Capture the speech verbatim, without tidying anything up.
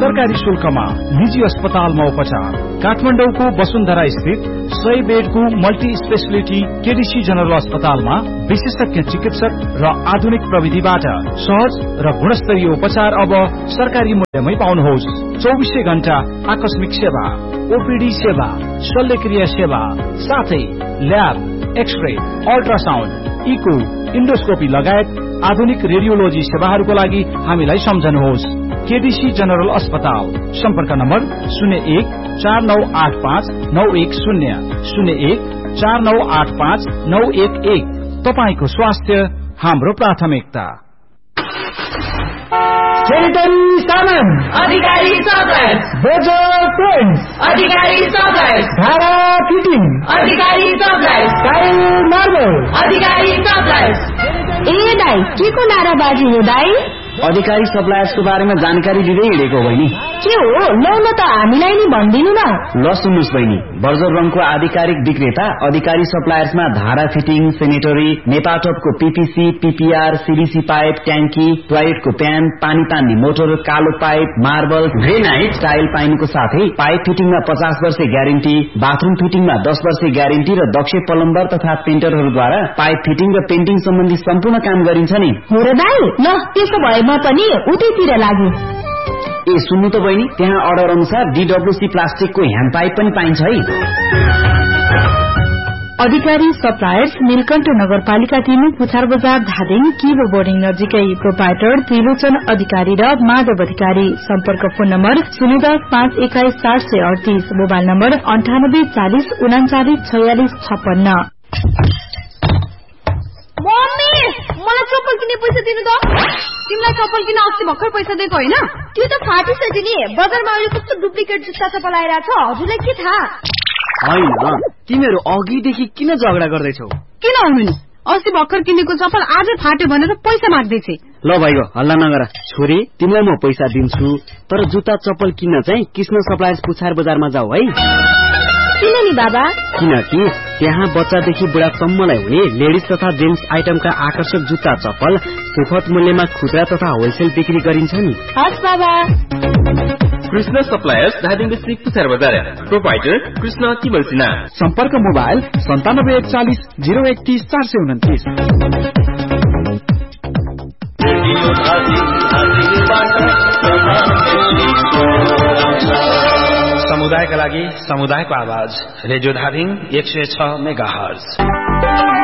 सरकारी शुल्कमा निजी अस्पतालमा उपचार। काठमाडौँको वसुन्धरा स्थित सय बेडको मल्टी स्पेशलिटी केडीसी जनरल अस्पतालमा विशेषज्ञ चिकित्सक र आधुनिक प्रविधिबाट सहज र गुणस्तरीय उपचार अब सरकारी मूल्यमै पाउनुहोस्। चौबिसै घण्टा आकस्मिक सेवा, ओपीडी सेवा, शल्यक्रिया सेवा, साथै lab, x-ray, ultrasound, eco, endoscopy लगायत आधुनिक रेडियोलोजी सेवाहरूको लागि हामीलाई सम्झनुहोस्। केडीसी जनरल अस्पताल। सम्पर्क नम्बर शून्य एक चार नौ आठ पाँच नौ एक शून्य शून्य एक चार नौ आठ पाँच नौ एक एक। तपाईको स्वास्थ्य हाम्रो प्राथमिकता। सेनिटरी सामान अधिकारी सदर, बोजर पेन्ट्स अधिकारी सदर, धारा फिटिङ अधिकारी सदर, टाइल मार्बल अधिकारी सदर। ए दाई के को नाराबाजी हो दाई? अधिकारी सप्लायर्सको बारेमा जानकारी दिँदै हिँडेको बहिनी। के हो लौ न त हामीलाई नि भन्दिनु न। ल सुन्नुस् बहिनी, बर्जर रङको आधिकारिक विक्रेता अधिकारी सप्लायर्समा धारा fitting, sanitary, नेपाटपको PPC, PPR, CDC pipe, ट्याङ्की, टोयलेटको प्यान, पानी तान्ने मोटर, कालो पाइप, मार्बल, ग्रेनाइट, टाइल पाइनुको साथै पाइप फिटिङमा पचास वर्ष ग्यारेन्टी, बाथरूम फिटिङमा दस वर्ष ग्यारेन्टी र दक्ष प्लम्बर तथा पेन्टरहरूद्वारा पाइप फिटिङ र पेन्टिङ सम्बन्धी सम्पूर्ण काम गरिन्छ नि। हो र दाई, ल त्यसो भए म पनि उतैतिर लाग्यो। ए सुन्नु त बहिनी, त्यहाँ अर्डर अनुसार डीडब्ल्यूसी प्लास्टिकको ह्यान्ड पाइप पनि पाइन्छ है। अधिकारी सप्लायर्स नीलकण्ठ नगरपालिका तीन, पुछार बजार, धादिङ, किबो बोर्डिङ नजिकै। प्रोपाइटर त्रिलोचन अधिकारी र माधव अधिकारी। सम्पर्क फोन नम्बर शून्य दस पाँच एक्काइस चार सय अडतीस, मोबाइल नम्बर अन्ठानब्बे चालिस उनाचालिस छयालिस छप्पन्न। मम्मी मलाई चप्पल किन्ने पैसा दिनु त। तिमीलाई चप्पल किन अस्ति भर्खर पैसा दिएको होइन? त्यो त फाटिसक्यो नि। बजारमा अहिले कस्तो डुप्लिकेट जुत्ता चप्पल आइरहेछ, हजुरलाई के थाहा? होइन, तिमीहरू अघिदेखि किन झगडा गर्दैछौ? किन हुनु नि, अस्ति भर्खर किनेको चप्पल आज फाट्यो भनेर पैसा माग्दैछ। ल भाइको हल्ला नगर। छोरी, तिमीलाई म पैसा दिन्छु, तर जुत्ता चप्पल किन्न चाहिँ कृष्ण सप्लायर्स पुछार बजारमा जाऊ है। किन नि बाबा? किनकि त्यहाँ बच्चादेखि बुढासम्मलाई हुने लेडिज तथा जेन्ट्स आइटमका आकर्षक जुत्ता चप्पल सुपथ मूल्यमा खुद्रा तथा होलसेल बिक्री गरिन्छ नि। हस् बाबा। कृष्ण सप्लायर्स धादिङ डिस्ट्रिक्ट पुछार बजार। प्रोपाइटर कृष्ण तिमल सिन्हा। सम्पर्क मोबाइल सन्तानब्बे एकचालिस जिरो एकतीस चार सय उन्तिस। समुदायका लागि समुदायको आवाज रेडियो धादिङ एक सय छ मेगा हर्ज।